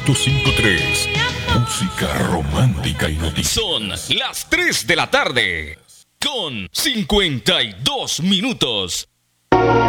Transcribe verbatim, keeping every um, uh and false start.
punto cincuenta y tres. Música romántica y noticias. Son las tres de la tarde con cincuenta y dos minutos.